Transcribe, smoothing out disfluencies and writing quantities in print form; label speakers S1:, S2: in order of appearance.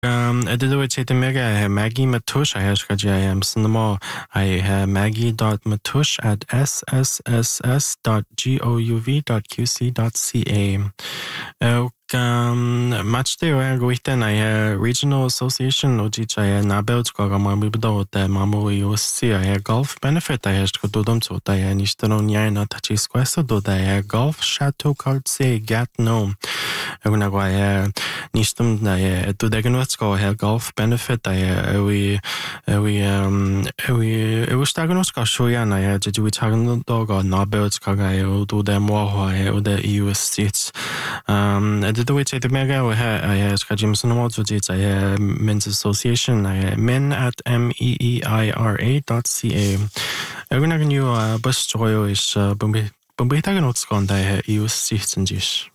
S1: Editoi te mega Maggie Matush I am cinema I maggie.matush at sss.gouv.qc.ca. Match the Guiten I Regional Association Ojicha Nabelt Gogamabido the Mamu UC I golf benefit I has Dodom to the Nistonia Natachis Questo do the golf chateau card say gat no. Egunagwa Nistum to the Ganwatsko golf benefit we Ustagonoska Shoyan I did we Tagan dog or Nobels Kaga do them war or the EU states. I did the way the mega I has Kajimson Modzits I men's association I men at meeira.ca. Egunagan you bus joy is Bumbitaganotskon I EU states and dish.